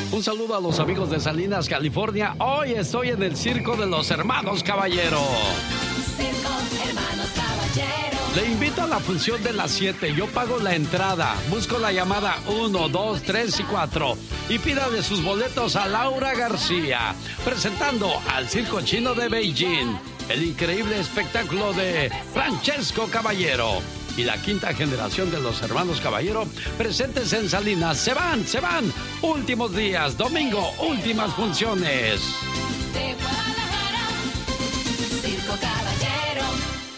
Un saludo a los amigos de Salinas, California. Hoy estoy en el Circo de los Hermanos Caballero. Circo Hermanos Caballero. Le invito a la función de las 7. Yo pago la entrada. Busco la llamada 1, 2, 3 y 4. Y pídale sus boletos a Laura García. Presentando al Circo Chino de Beijing. El increíble espectáculo de Francesco Caballero. Y la quinta generación de los hermanos Caballero presentes en Salinas. Se van. Últimos días, domingo, últimas funciones. De Guadalajara, Circo Caballero.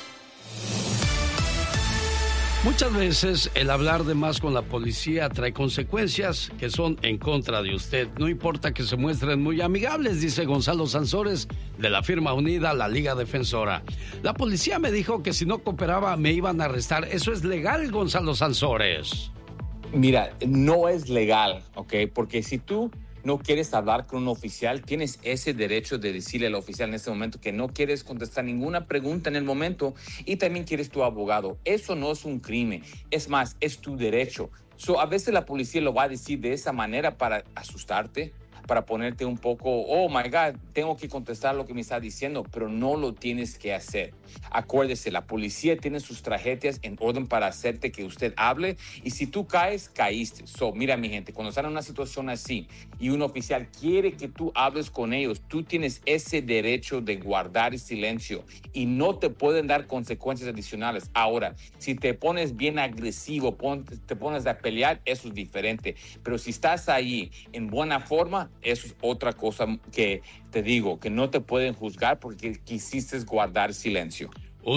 Muchas veces el hablar de más con la policía trae consecuencias que son en contra de usted. No importa que se muestren muy amigables, dice Gonzalo Sansores, de la firma unida La Liga Defensora. La policía me dijo que si no cooperaba me iban a arrestar. ¿Eso es legal, Gonzalo Sansores? Mira, no es legal, ¿ok? Porque si tú no quieres hablar con un oficial, tienes ese derecho de decirle al oficial en este momento que no quieres contestar ninguna pregunta en el momento y también quieres tu abogado. Eso no es un crimen, es más, es tu derecho. A veces la policía lo va a decir de esa manera para asustarte, para ponerte un poco, oh my God, tengo que contestar lo que me está diciendo, pero no lo tienes que hacer. Acuérdese, la policía tiene sus tragedias en orden para hacerte que usted hable y si tú caes, caíste. Mira mi gente, cuando están en una situación así y un oficial quiere que tú hables con ellos, tú tienes ese derecho de guardar silencio y no te pueden dar consecuencias adicionales. Ahora, si te pones bien agresivo, te pones a pelear, eso es diferente. Pero si estás ahí en buena forma, eso es otra cosa que te digo, que no te pueden juzgar porque quisiste guardar silencio.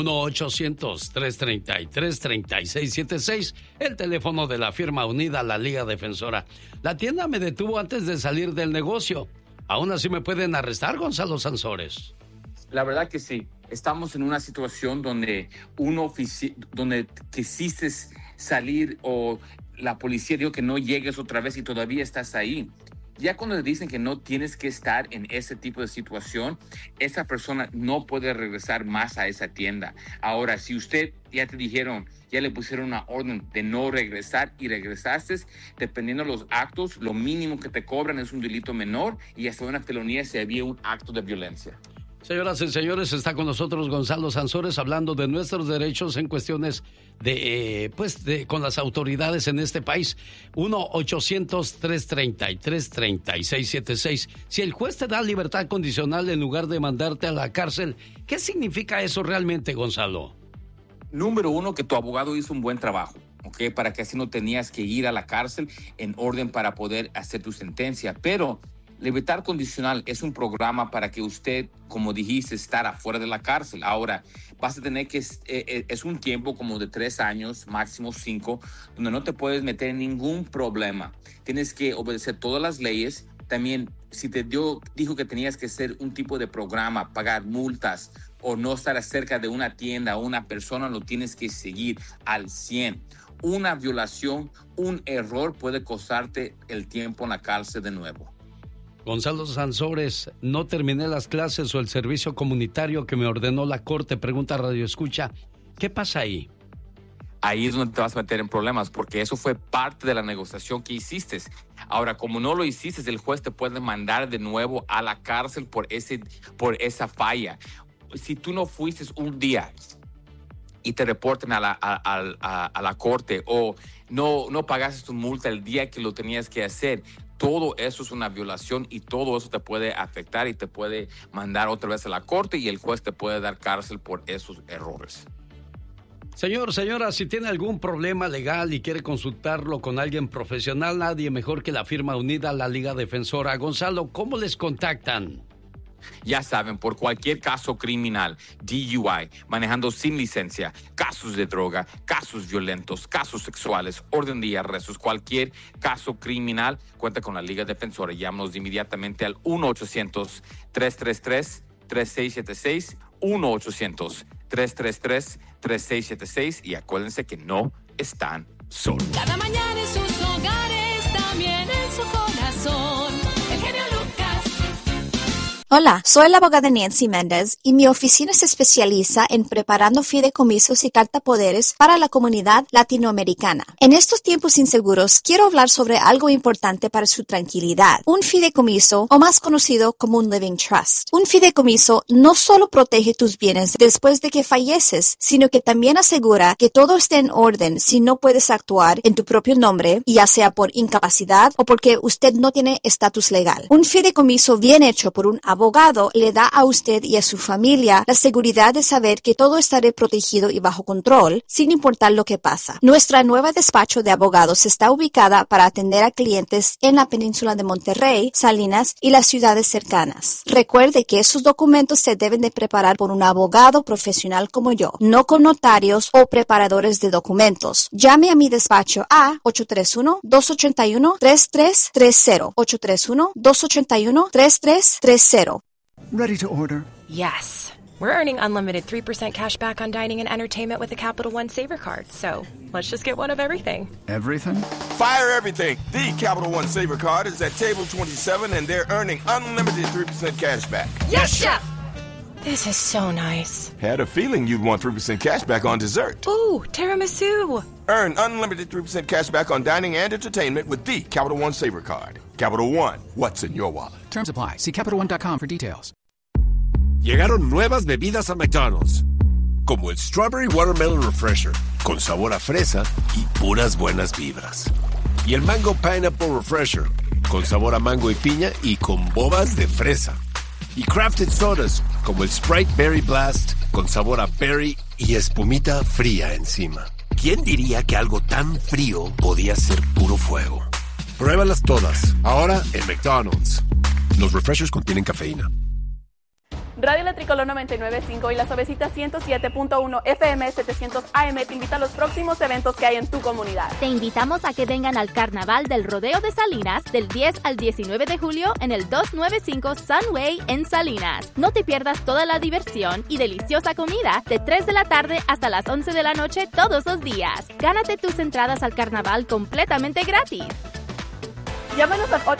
1-800-333-3676, el teléfono de la firma unida La Liga Defensora. La tienda me detuvo antes de salir del negocio. ¿Aún así me pueden arrestar, Gonzalo Sansores? La verdad que sí. Estamos en una situación donde donde quisiste salir o la policía dijo que no llegues otra vez y todavía estás ahí. Ya cuando le dicen que no tienes que estar en ese tipo de situación, esa persona no puede regresar más a esa tienda. Ahora, si usted ya te dijeron, ya le pusieron una orden de no regresar y regresaste, dependiendo de los actos, lo mínimo que te cobran es un delito menor y hasta una felonía si había un acto de violencia. Señoras y señores, está con nosotros Gonzalo Sansores hablando de nuestros derechos en cuestiones con las autoridades en este país. 1-800-333-3676. Si el juez te da libertad condicional en lugar de mandarte a la cárcel, ¿qué significa eso realmente, Gonzalo? Número uno, que tu abogado hizo un buen trabajo, ¿ok? Para que así no tenías que ir a la cárcel en orden para poder hacer tu sentencia. Pero libertad condicional es un programa para que usted, como dijiste, estar afuera de la cárcel. Ahora, vas a tener que, es un tiempo como de 3 años, máximo 5, donde no te puedes meter en ningún problema. Tienes que obedecer todas las leyes. También, si dijo que tenías que hacer un tipo de programa, pagar multas o no estar cerca de una tienda o una persona, lo tienes que seguir al 100. Una violación, un error puede costarte el tiempo en la cárcel de nuevo. Gonzalo Sansores, no terminé las clases o el servicio comunitario que me ordenó la corte. Pregunta Radio Escucha, ¿qué pasa ahí? Ahí es donde te vas a meter en problemas, porque eso fue parte de la negociación que hiciste. Ahora, como no lo hiciste, el juez te puede mandar de nuevo a la cárcel por esa falla. Si tú no fuiste un día y te reporten a la corte o no pagaste tu multa el día que lo tenías que hacer, todo eso es una violación y todo eso te puede afectar y te puede mandar otra vez a la corte y el juez te puede dar cárcel por esos errores. Señora, si tiene algún problema legal y quiere consultarlo con alguien profesional, nadie mejor que la firma unida La Liga Defensora. Gonzalo, ¿cómo les contactan? Ya saben, por cualquier caso criminal, DUI, manejando sin licencia, casos de droga, casos violentos, casos sexuales, orden de arrestos, cualquier caso criminal, cuenta con la Liga Defensora. Llámanos inmediatamente al 1-800-333-3676, 1-800-333-3676 y acuérdense que no están solos. Cada mañana en sus hogares, también en su corazón. El genio Lucas. Hola, soy la abogada Nancy Méndez y mi oficina se especializa en preparando fideicomisos y cartapoderes para la comunidad latinoamericana. En estos tiempos inseguros, quiero hablar sobre algo importante para su tranquilidad. Un fideicomiso, o más conocido como un living trust. Un fideicomiso no solo protege tus bienes después de que falleces, sino que también asegura que todo esté en orden si no puedes actuar en tu propio nombre, ya sea por incapacidad o porque usted no tiene estatus legal. Un fideicomiso bien hecho por un abogado le da a usted y a su familia la seguridad de saber que todo estará protegido y bajo control, sin importar lo que pasa. Nuestra nueva despacho de abogados está ubicada para atender a clientes en la península de Monterrey, Salinas y las ciudades cercanas. Recuerde que esos documentos se deben de preparar por un abogado profesional como yo, no con notarios o preparadores de documentos. Llame a mi despacho a 831-281-3330. 831-281-3330. Ready to order. Yes. We're earning unlimited 3% cash back on dining and entertainment with the Capital One Saver Card. So let's just get one of everything. Everything? Fire everything. The Capital One Saver Card is at table 27 and they're earning unlimited 3% cash back. Yes, Chef! This is so nice. Had a feeling you'd want 3% cash back on dessert. Ooh, tiramisu. Earn unlimited 3% cash back on dining and entertainment with the Capital One Saver Card. Capital One, what's in your wallet? Terms apply. See CapitalOne.com for details. Llegaron nuevas bebidas a McDonald's, como el Strawberry Watermelon Refresher, con sabor a fresa y puras buenas vibras. Y el Mango Pineapple Refresher, con sabor a mango y piña y con bobas de fresa. Y Crafted Sodas, como el Sprite Berry Blast, con sabor a berry y espumita fría encima. ¿Quién diría que algo tan frío podía ser puro fuego? Pruébalas todas, ahora en McDonald's. Los refreshers contienen cafeína. Radio La Tricolor 99.5 y La Suavecita 107.1 FM 700 AM te invita a los próximos eventos que hay en tu comunidad. Te invitamos a que vengan al Carnaval del Rodeo de Salinas del 10 al 19 de julio en el 295 Sunway en Salinas. No te pierdas toda la diversión y deliciosa comida de 3 de la tarde hasta las 11 de la noche todos los días. Gánate tus entradas al carnaval completamente gratis. Llámanos al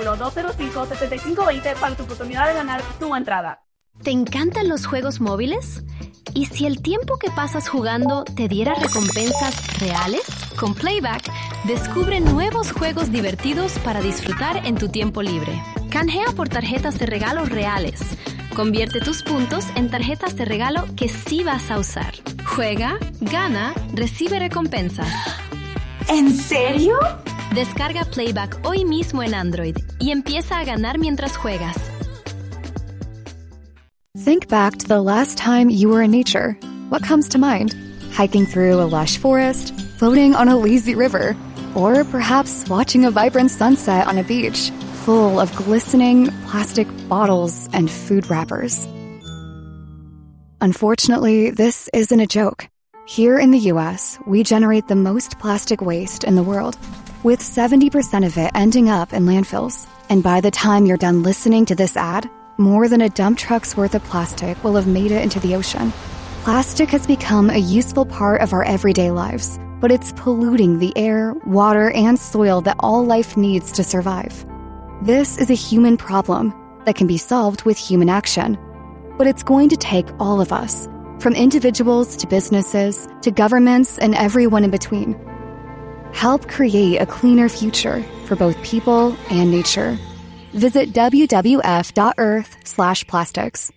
831-205-7520 para tu oportunidad de ganar tu entrada. ¿Te encantan los juegos móviles? ¿Y si el tiempo que pasas jugando te diera recompensas reales? Con Playback, descubre nuevos juegos divertidos para disfrutar en tu tiempo libre. Canjea por tarjetas de regalo reales. Convierte tus puntos en tarjetas de regalo que sí vas a usar. Juega, gana, recibe recompensas. ¿En serio? Descarga Playback hoy mismo en Android y empieza a ganar mientras juegas. Think back to the last time you were in nature. What comes to mind? Hiking through a lush forest, floating on a lazy river, or perhaps watching a vibrant sunset on a beach full of glistening plastic bottles and food wrappers. Unfortunately, this isn't a joke. Here in the U.S., we generate the most plastic waste in the world, with 70% of it ending up in landfills. And by the time you're done listening to this ad, more than a dump truck's worth of plastic will have made it into the ocean. Plastic has become a useful part of our everyday lives, but it's polluting the air, water, and soil that all life needs to survive. This is a human problem that can be solved with human action. But it's going to take all of us, from individuals to businesses to governments and everyone in between. Help create a cleaner future for both people and nature. Visit wwf.earth/plastics.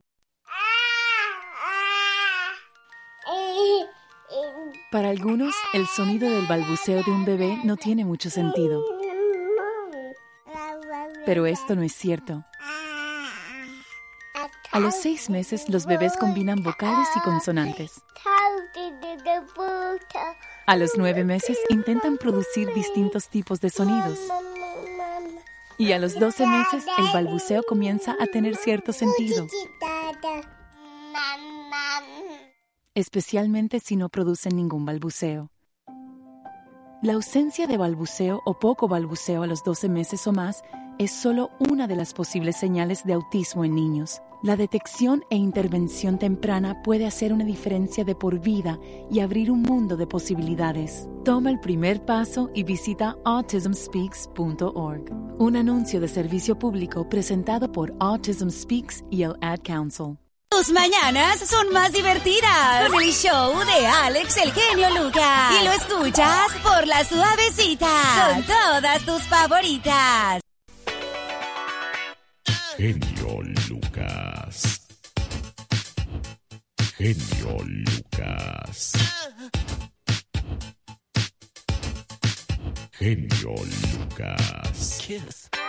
Para algunos, el sonido del balbuceo de un bebé no tiene mucho sentido. Pero esto no es cierto. A los 6 meses, los bebés combinan vocales y consonantes. A los 9 meses, intentan producir distintos tipos de sonidos. Y a los 12 meses, el balbuceo comienza a tener cierto sentido. Especialmente si no producen ningún balbuceo. La ausencia de balbuceo o poco balbuceo a los 12 meses o más es solo una de las posibles señales de autismo en niños. La detección e intervención temprana puede hacer una diferencia de por vida y abrir un mundo de posibilidades. Toma el primer paso y visita autismspeaks.org. Un anuncio de servicio público presentado por Autism Speaks y el Ad Council. Tus mañanas son más divertidas con el show de Alex el Genio Lucas. Y lo escuchas por La Suavecita con todas tus favoritas. Genio Lucas. Genio Lucas. Genio Lucas. Kiss.